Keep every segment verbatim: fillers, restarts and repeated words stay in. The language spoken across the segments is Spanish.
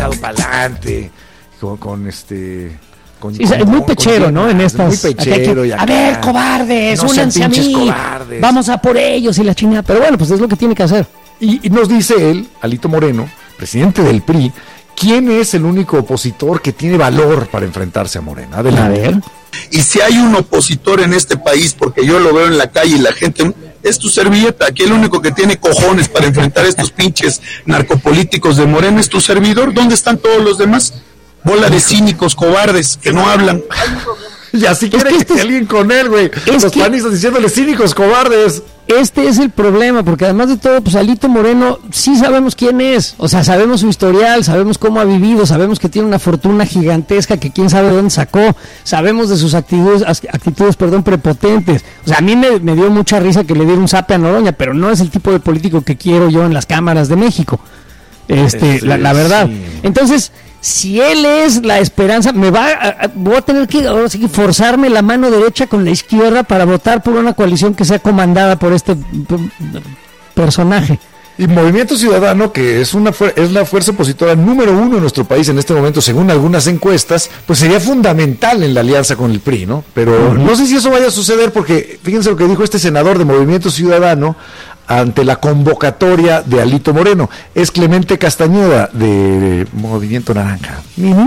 echado para adelante, con, con este... Con, sí, con, es muy pechero, con, ¿no? En estas... Muy pechero que, y acá, a ver, cobardes, no únanse a mí, cobardes. Vamos a por ellos y la chingada. Pero bueno, pues es lo que tiene que hacer. Y, y nos dice él, Alito Moreno, presidente del P R I, ¿quién es el único opositor que tiene valor para enfrentarse a Morena? Adelante. A ver. Y si hay un opositor en este país, porque yo lo veo en la calle y la gente, es tu servilleta. Aquí el único que tiene cojones para enfrentar a estos pinches narcopolíticos de Morena es tu servidor. ¿Dónde están todos los demás? Bola de cínicos, cobardes, que no hablan. Y así quiere que, que esté alguien con él, güey. Los que... panistas diciéndole cínicos, cobardes. Este es el problema, porque además de todo, pues Alito Moreno sí sabemos quién es, o sea, sabemos su historial, sabemos cómo ha vivido, sabemos que tiene una fortuna gigantesca que quién sabe dónde sacó, sabemos de sus actitudes, actitudes, perdón, prepotentes. O sea, a mí me, me dio mucha risa que le diera un zape a Noroña, pero no es el tipo de político que quiero yo en las cámaras de México. Este, sí, la, la verdad. Sí. Entonces, si él es la esperanza, me va a, a, voy a tener que ahora sí que forzarme la mano derecha con la izquierda para votar por una coalición que sea comandada por este p- personaje. Y Movimiento Ciudadano, que es una fu- es la fuerza opositora número uno en nuestro país en este momento, según algunas encuestas, pues sería fundamental en la alianza con el P R I, ¿no? Pero uh-huh. no sé si eso vaya a suceder, porque fíjense lo que dijo este senador de Movimiento Ciudadano ante la convocatoria de Alito Moreno. Es Clemente Castañeda, de Movimiento Naranja.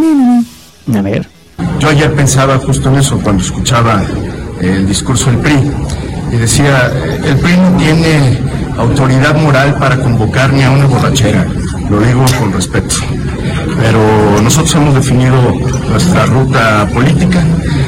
A ver. Yo ayer pensaba justo en eso cuando escuchaba el discurso del P R I, y decía, el P R I no tiene autoridad moral para convocar ni a una borrachera, lo digo con respeto, pero nosotros hemos definido nuestra ruta política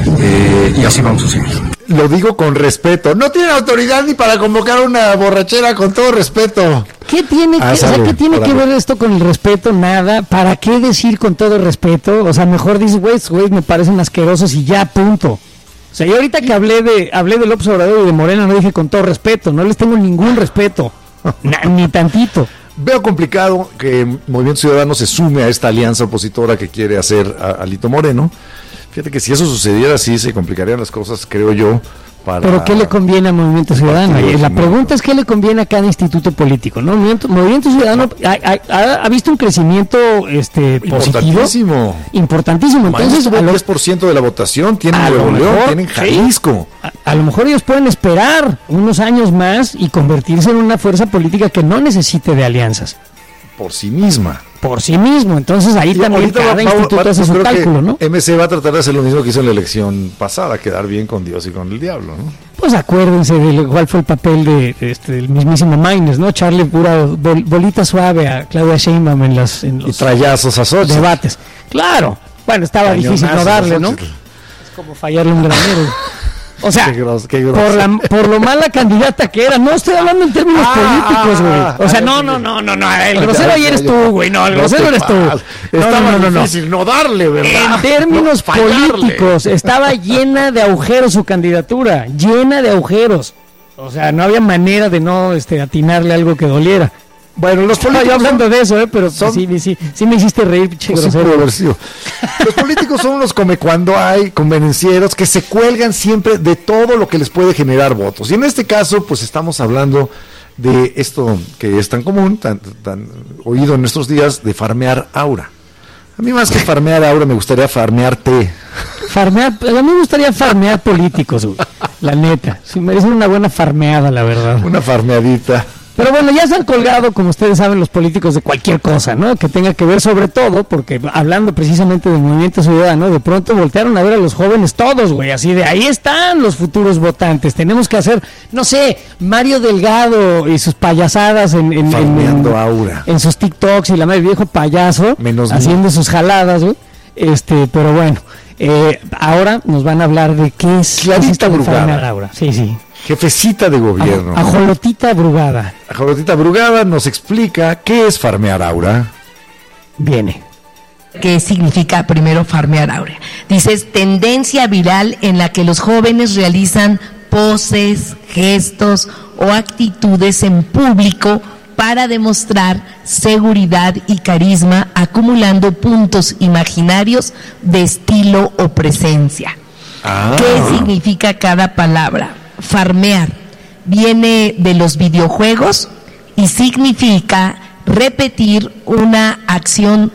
eh, y así vamos a seguir. Lo digo con respeto. No tiene autoridad ni para convocar una borrachera, con todo respeto. ¿Qué tiene, que, ah, o sea, ¿qué tiene que ver esto con el respeto? Nada. ¿Para qué decir con todo respeto? O sea, mejor dices, güey, güey, me parecen asquerosos y ya, punto. O sea, yo ahorita que hablé de hablé de López Obrador y de Morena, no dije con todo respeto. No les tengo ningún respeto. Na, ni tantito. Veo complicado que Movimiento Ciudadano se sume a esta alianza opositora que quiere hacer a Alito Moreno. Fíjate que si eso sucediera, sí se complicarían las cosas, creo yo. Para ¿Pero qué le conviene a Movimiento Ciudadano? Y la pregunta es qué le conviene a cada instituto político, ¿no? Movimiento, Movimiento Ciudadano ha, ha, ha visto un crecimiento este, importantísimo. positivo. Importantísimo. Entonces, el diez por ciento de la votación tienen Nuevo León, tienen Jalisco. Sí, a, a lo mejor ellos pueden esperar unos años más y convertirse en una fuerza política que no necesite de alianzas. Por sí misma. Por sí mismo, entonces ahí sí, también cada va, instituto va, hace su cálculo, ¿no? M C va a tratar de hacer lo mismo que hizo en la elección pasada, quedar bien con Dios y con el diablo, ¿no? Pues acuérdense de cuál fue el papel de, de este, del mismísimo Maines, ¿no? Echarle pura bol, bolita suave a Claudia Sheinbaum en, las, en los y trayazos a Xochitl. Debates. Claro, bueno, estaba Cañonazo difícil no darle, ¿no? Es como fallarle un granero. O sea, qué grosso, qué grosso. Por, la, por lo mala candidata que era, no estoy hablando en términos ah, políticos, güey. O sea, no, no, no, no, no, el grosero ahí eres tú, güey, no, el grosero eres tú. Estaba no, no, no, difícil no darle, ¿verdad? En términos no, políticos, estaba llena de agujeros su candidatura, llena de agujeros. O sea, no había manera de no este, atinarle algo que doliera. Bueno, los políticos... Yo hablando de eso, ¿eh? Pero son... sí, sí, sí me hiciste reír, pinche pues grosero. Sí, los políticos son unos come cuando hay convenencieros que se cuelgan siempre de todo lo que les puede generar votos. Y en este caso, pues estamos hablando de esto que es tan común, tan, tan oído en nuestros días, de farmear aura. A mí más que farmear aura me gustaría farmearte. Farmear, a mí me gustaría farmear políticos, güey. La neta. Sí, merecen una buena farmeada, la verdad. Una farmeadita. Pero bueno, ya se han colgado, como ustedes saben, los políticos de cualquier cosa, ¿no? Que tenga que ver sobre todo, porque hablando precisamente del Movimiento Ciudadano, de pronto voltearon a ver a los jóvenes todos, güey, así de ahí están los futuros votantes. Tenemos que hacer, no sé, Mario Delgado y sus payasadas en, en, en, en, aura. en sus TikToks y la madre viejo payaso, Menos haciendo mío. sus jaladas, güey. Este, pero bueno, eh, ahora nos van a hablar de qué es Clarita Brugada. Aura. Sí, sí. Jefecita de gobierno. Ajolotita Brugada. Ajolotita Brugada nos explica qué es farmear aura. Viene. ¿Qué significa primero farmear aura? Dices, tendencia viral en la que los jóvenes realizan poses, gestos o actitudes en público para demostrar seguridad y carisma, acumulando puntos imaginarios de estilo o presencia. Ah. ¿Qué significa cada palabra? Farmear viene de los videojuegos y significa repetir una acción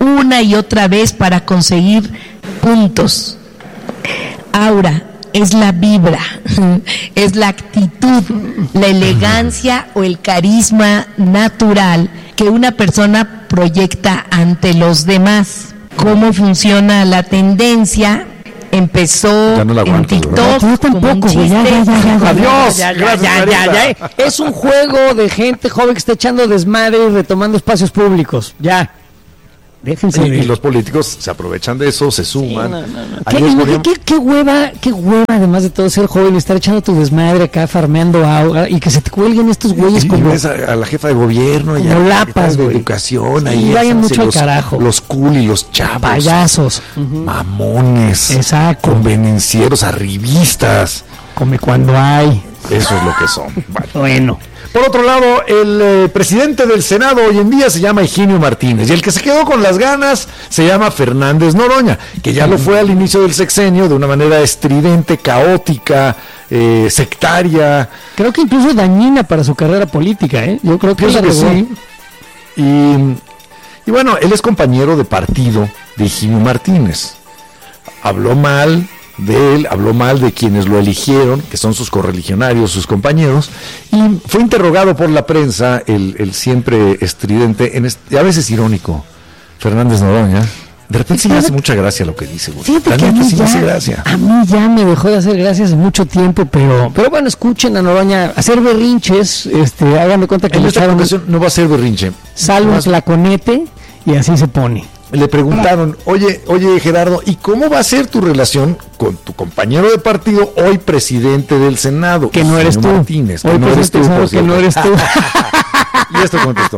una y otra vez para conseguir puntos. Aura es la vibra, es la actitud, la elegancia o el carisma natural que una persona proyecta ante los demás. ¿Cómo funciona la tendencia? Empezó no en TikTok. Yo tampoco, güey. Ya, ya, ya, ya, Adiós. ya, ya, Gracias, ya, ya, ya, ya. Es un juego de gente joven que está echando desmadre y retomando espacios públicos. Ya. Déjense. Y, y los políticos se aprovechan de eso, se suman. Sí, no, no, no. Ahí ¿Qué, es qué, Moriam- qué, qué hueva, qué hueva, además de todo ser joven, estar echando tu desmadre acá, farmeando agua y que se te cuelguen estos güeyes Y como... ves a, a la jefa de gobierno y como a la lapas, de güey. educación Sí, ahí vayan haciéndose mucho al los, carajo. los cool y los chavos, payasos. Ujú. mamones, Exacto. convenencieros, arribistas. Come cuando hay. Eso es lo que son. Vale. Bueno. Por otro lado, el eh, presidente del Senado hoy en día se llama Higinio Martínez y el que se quedó con las ganas se llama Fernández Noroña, que ya lo fue al inicio del sexenio de una manera estridente, caótica, eh, sectaria. Creo que incluso dañina para su carrera política, ¿eh? Yo creo que, Pienso la que regó. sí. Y, y bueno, él es compañero de partido de Higinio Martínez. Habló mal de él, habló mal de quienes lo eligieron, que son sus correligionarios, sus compañeros, y fue interrogado por la prensa, el, el siempre estridente, en este, a veces irónico, Fernández Noroña. De repente sí me hace mucha gracia lo que dice, güey. Fíjate La que a neta mí, sí me hace ya, gracia. a mí ya me dejó de hacer gracia hace mucho tiempo, pero pero bueno, escuchen a Noroña hacer berrinches, este, háganme cuenta que En le esta echaron ocasión no va a ser berrinche. sal un Más- tlaconete y así se pone. Le preguntaron, oye, oye Gerardo, ¿y cómo va a ser tu relación con tu compañero de partido, hoy presidente del Senado? Que no eres Higinio tú. Martínez, que Hoy no eres tú, presidente por del Senado, que no cierto. eres tú. Y esto contestó.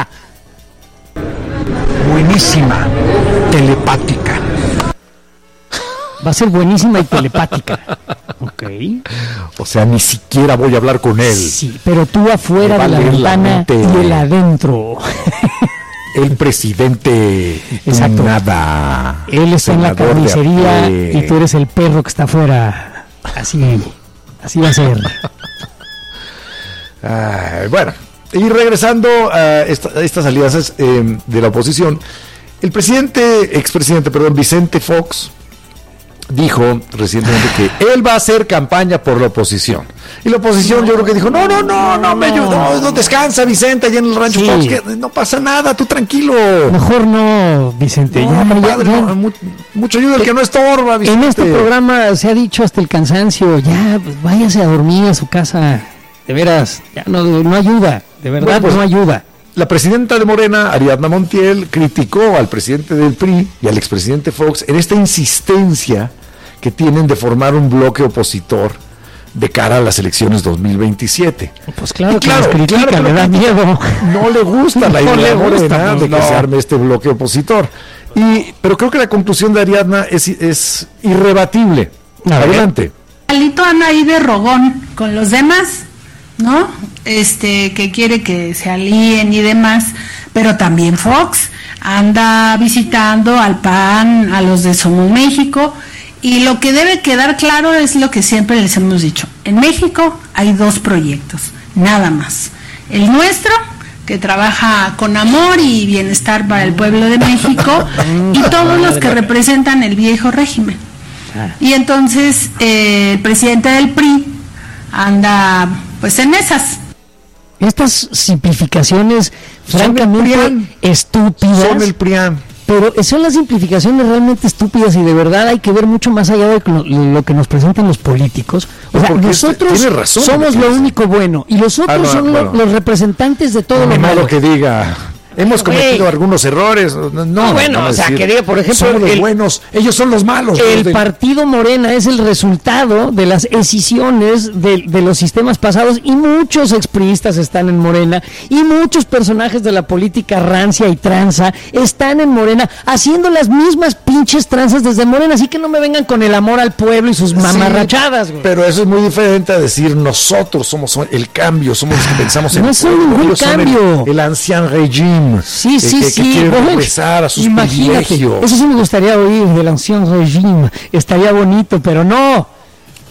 Buenísima, telepática. Va a ser buenísima y telepática. Ok. O sea, ni siquiera voy a hablar con él. Sí, pero tú afuera Me de la vale la ventana mente. y él adentro. El presidente, tú Exacto. nada. Él está en la Senador de carnicería a pie. y tú eres el perro que está afuera. Así, así va a ser. Ay, bueno, y regresando a, esta- a estas alianzas eh, de la oposición, el presidente, expresidente, perdón, Vicente Fox, dijo recientemente que él va a hacer campaña por la oposición. Y la oposición yo creo que dijo, no, no, no, no, me ayuda, no, no, descansa Vicente allá en el rancho Sí. Fox, que no pasa nada, tú tranquilo. Mejor no, Vicente. No, ya, ya, compadre, ya. no, mu- mucho ayuda el que no estorba, Vicente. En este programa se ha dicho hasta el cansancio, ya, pues váyase a dormir a su casa. De veras, ya no, no ayuda, de verdad Bueno, pues, no ayuda. La presidenta de Morena, Ariadna Montiel, criticó al presidente del P R I y al expresidente Fox en esta insistencia que tienen de formar un bloque opositor de cara a las elecciones dos mil veintisiete. Pues claro, Y claro, que nos critica, claro que le da miedo. No le gusta la No idea le de gusta, Morena pues, de que no. se arme este bloque opositor. Y, pero creo que la conclusión de Ariadna es, es irrebatible. A ver. Adelante. Alito anda ahí de rogón con los demás, ¿no? Este, que quiere que se alíen y demás, pero también Fox anda visitando al P A N, a los de Somos México, y lo que debe quedar claro es lo que siempre les hemos dicho. En México hay dos proyectos, nada más. El nuestro, que trabaja con amor y bienestar para el pueblo de México, y todos los que representan el viejo régimen. Y entonces eh, el presidente del P R I anda pues en esas. Estas simplificaciones, Son el francamente PRIAN. estúpidas. Son el P R I A N. Pero son las simplificaciones realmente estúpidas y de verdad hay que ver mucho más allá de lo, lo que nos presentan los políticos. O sea, Porque nosotros tiene razón somos lo que lo dice. único bueno y los otros Ah, no, son lo- bueno. los representantes de todo Ni lo modo malo. que diga, hemos Güey. cometido algunos errores. No, no, No, bueno, no o sea, decir, que diga, por ejemplo, somos los el- buenos, ellos son los malos. los El del- partido Morena es el resultado de las escisiones de, de los sistemas pasados y muchos expriistas están en Morena y muchos personajes de la política rancia y tranza están en Morena haciendo las mismas pinches tranzas desde Morena, así que no me vengan con el amor al pueblo y sus mamarrachadas, güey. Pero eso es muy diferente a decir nosotros somos el cambio, somos los que pensamos en No el son pueblo, ningún ellos son cambio. el, el ancien regime. Sí, eh, sí, que, sí. que quiere Bueno, regresar a sus imagínate, privilegios. eso sí me gustaría oír del ancien regime, estaría bonito, pero no.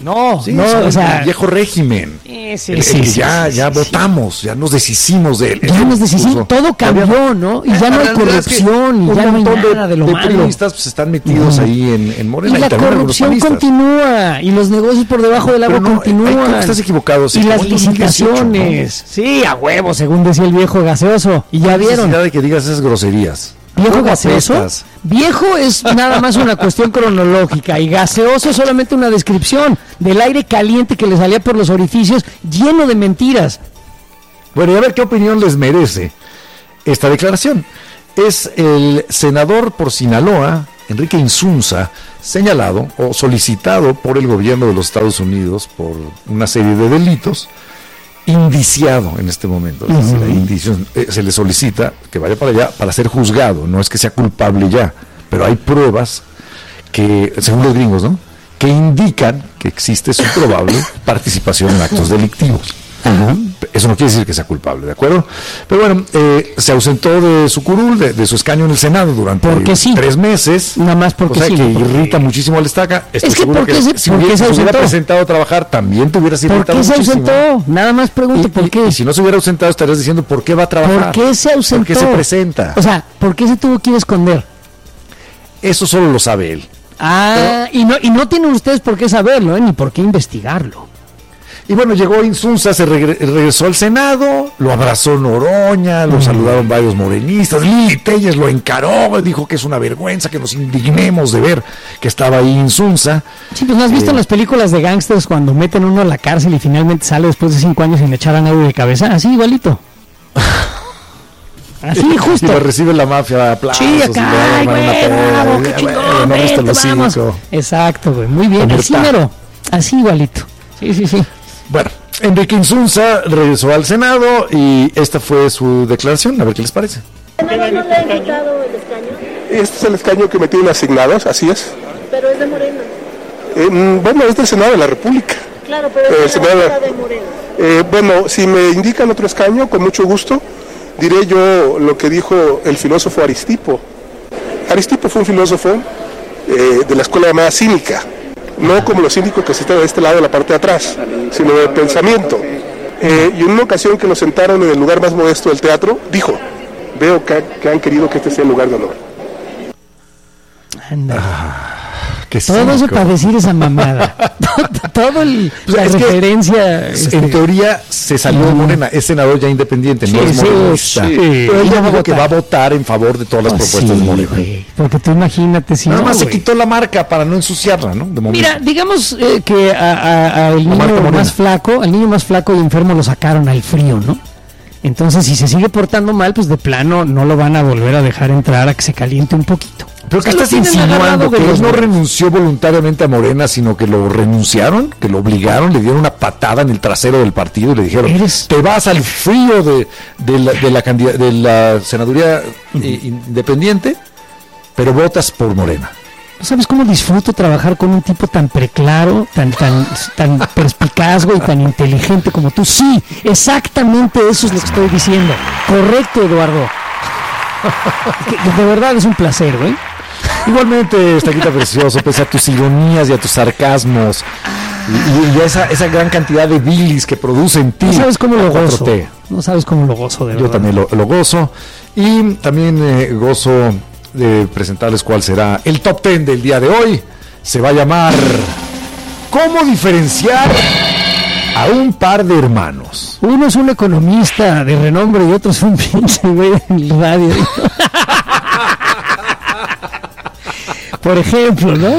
No, Sí, no, son o sea, el viejo régimen. Sí, sí, El- el sí, que sí, ya, sí, ya sí, votamos, ya nos deshicimos de él. ya nos deshicimos, Incluso, todo cambió, todavía ¿no? Y ya no La hay realidad es que corrupción, y un ya no hay montón de- nada de lo de malo. periodistas pues, están metidos ahí en, en Morena. Y la también algunos corrupción panistas. continúa, y los negocios por debajo del agua Pero no, continúan. hay- creo que estás equivocado, sí, y como las el dos mil dieciocho, licitaciones. Sí, a huevo, según decía el viejo gaseoso. Y ya No hay vieron. necesidad de que digas esas groserías. ¿Viejo Luego gaseoso? apestas. Viejo es nada más una cuestión cronológica y gaseoso es solamente una descripción del aire caliente que le salía por los orificios lleno de mentiras. Bueno, y a ver qué opinión les merece esta declaración. Es el senador por Sinaloa, Enrique Insunza, señalado o solicitado por el gobierno de los Estados Unidos por una serie de delitos, indiciado en este momento. Es decir, hay indicios, eh, se le solicita que vaya para allá para ser juzgado, no es que sea culpable ya, pero hay pruebas que, según los gringos, ¿no?, que indican que existe su probable participación en actos delictivos. Ajá. Eso no quiere decir que sea culpable, ¿de acuerdo? Pero bueno, eh, se ausentó de su curul, de, de su escaño en el Senado durante Porque sí. tres meses. Nada más porque o sea, sí, que porque- irrita muchísimo al estaca. Estoy Es que seguro ¿por qué se- si por qué hubiera, se se hubiera ausentó? presentado a trabajar, también te hubieras ¿Por irritado qué se muchísimo. ausentó? Nada más pregunto, Y, ¿por y- qué? y si no se hubiera ausentado, estarías diciendo por qué va a trabajar. ¿Por qué se ausentó? ¿Por qué se presenta? O sea, ¿por qué se tuvo que ir a esconder? Eso solo lo sabe él. Ah, y no y no tienen ustedes por qué saberlo, ¿eh? Ni por qué investigarlo. Y bueno, llegó Insunza, se regre- regresó al Senado, lo abrazó Noroña, lo saludaron varios morenistas, Lili Telles lo encaró, dijo que es una vergüenza, que nos indignemos de ver que estaba ahí Insunza. Sí, pues ¿no has visto Eh, en las películas de gángsters cuando meten uno a la cárcel y finalmente sale después de cinco años sin echar a nadie de cabeza? Así, igualito. Así, Y justo. lo recibe la mafia a aplausos. Sí, y le acá, van a ay, armar una güey, peda, bravo, y, qué "Güey, chingón, no viste vete, los vamos". cinco". Exacto, güey, muy bien, Como así está. mero, así igualito. Sí, sí, sí. Bueno, Enrique Insunza regresó al Senado y esta fue su declaración, a ver qué les parece. ¿Senador no le ha indicado el escaño? Este es el escaño que me tienen asignados, así es. Pero es de Morena. Eh, mm, bueno, es del Senado de la República. Claro, pero Eh, es de senador. la de Morena. Eh, bueno, si me indican otro escaño, con mucho gusto, diré yo lo que dijo el filósofo Aristipo. Aristipo fue un filósofo eh, de la escuela llamada cínica, no como los cínicos que se están de este lado de la parte de atrás, sino de pensamiento. Eh, y en una ocasión que nos sentaron en el lugar más modesto del teatro, dijo, veo que, que han querido que este sea el lugar de honor. Anda. Qué Todo eso cínico. para decir esa mamada. Todo el, Pues la es que, referencia. este, En teoría se salió de Morena, es senador ya independiente, no Sí, es sí, morenista. sí. Pero él No ya va a dijo que va a votar. votar en favor de todas las pues propuestas sí, de Morena. güey, porque tú imagínate si Nada no, más se güey. quitó la marca para no ensuciarla, ¿no? De momento. Mira, digamos eh, que a- a- al marca niño Morena. más flaco, al niño más flaco y enfermo lo sacaron al frío, ¿no? Entonces, si se sigue portando mal, pues de plano no lo van a volver a dejar entrar a que se caliente un poquito. Pero que O sea, lo estás tienen agarrado insinuando de que él los no huevos. renunció voluntariamente a Morena, sino que lo renunciaron, que lo obligaron, le dieron una patada en el trasero del partido y le dijeron, Eres- te vas al frío de, de la, de la, candida- de la senaduría eh, independiente, pero votas por Morena. ¿No sabes cómo disfruto trabajar con un tipo tan preclaro, tan tan tan perspicaz, güey, tan inteligente como tú? Sí, exactamente eso es lo que estoy diciendo. Correcto, Eduardo. Que- que de verdad es un placer, güey. Igualmente, Estaquita Precioso, pese a tus ironías y a tus sarcasmos y, y a esa, esa gran cantidad de bilis que produce en ti. No sabes cómo lo cuatro gozo. T. No sabes cómo lo gozo, de Yo verdad. también lo, lo gozo. Y también eh, gozo de presentarles cuál será el top ten del día de hoy. Se va a llamar ¿Cómo diferenciar a un par de hermanos? Uno es un economista de renombre y otro es un pinche güey en el radio. Por ejemplo, ¿no?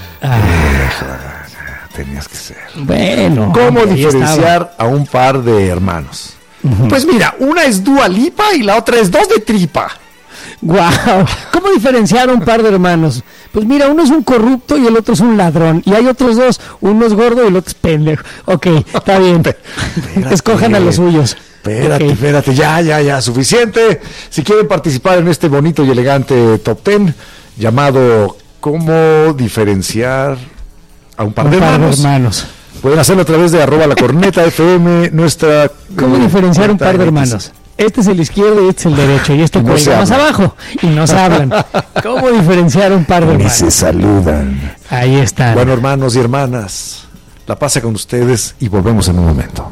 Tenías que ser. Bueno. ¿Cómo ahí diferenciar a un par de hermanos? Pues mira, una es Dua Lipa y la otra es dos de tripa. Guau, ¿cómo diferenciar a un par de hermanos? Pues mira, uno es un corrupto y el otro es un ladrón. Y hay otros dos, uno es gordo y el otro es pendejo. Ok, está bien. Escojan a los suyos. Espérate, Ok. espérate, ya, ya, ya, suficiente. Si quieren participar en este bonito y elegante top ten llamado ¿Cómo diferenciar a un par, Un de, par de hermanos? hermanos. Pueden hacerlo a través de arroba la corneta F M, nuestra... ¿Cómo eh, diferenciar un cuenta par de en hermanos? Este es el izquierdo y este es el derecho. Y este Y no se cuelga más hablan. abajo. Y no se hablan. ¿Cómo diferenciar un par de Ni se hermanos? saludan. Ahí está. Bueno, hermanos y hermanas, La Paz con ustedes y volvemos en un momento.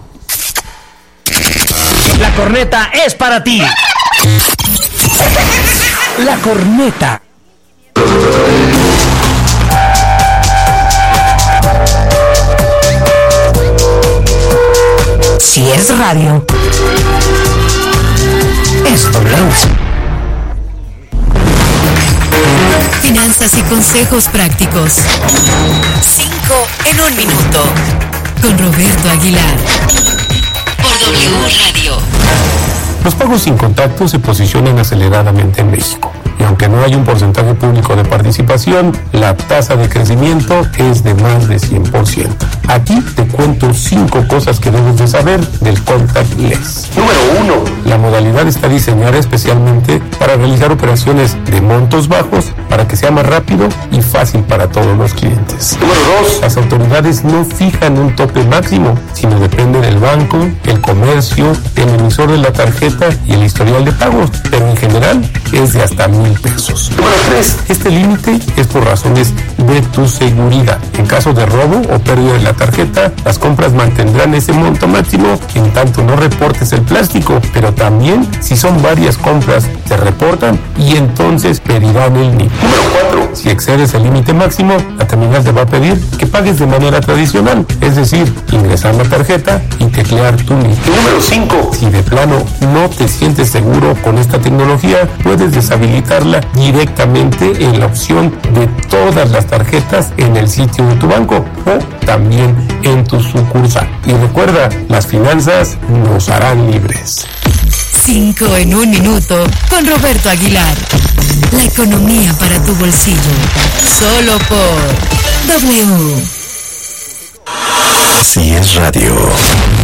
La corneta es para ti. La corneta. Si es radio, es W. Finanzas y consejos prácticos. Cinco en un minuto. Con Roberto Aguilar. Por W Radio. Los pagos sin contacto se posicionan aceleradamente en México. Y aunque no hay un porcentaje público de participación, la tasa de crecimiento es de más de cien por ciento. Aquí te cuento cinco cosas que debes de saber del contactless. Número uno. La modalidad está diseñada especialmente para realizar operaciones de montos bajos para que sea más rápido y fácil para todos los clientes. Número dos. Las autoridades no fijan un tope máximo, sino depende del banco, el comercio, el emisor de la tarjeta y el historial de pagos, pero en general es de hasta mil pesos. Número tres. Este límite es por razones de tu seguridad. En caso de robo o pérdida de la tarjeta, las compras mantendrán ese monto máximo en tanto no reportes el plástico, pero también si son varias compras se reportan y entonces pedirán el N I P. Número cuatro. Si excedes el límite máximo, la terminal te va a pedir que pagues de manera tradicional, es decir, ingresar la tarjeta y teclear tu N I P. Número cinco. Si de plano no te sientes seguro con esta tecnología, puedes deshabilitarla directamente en la opción de todas las tarjetas en el sitio de tu banco o también en tu sucursal. Y recuerda, las finanzas nos harán libres. Cinco en un minuto con Roberto Aguilar. La economía para tu bolsillo. Solo por W. Así es radio.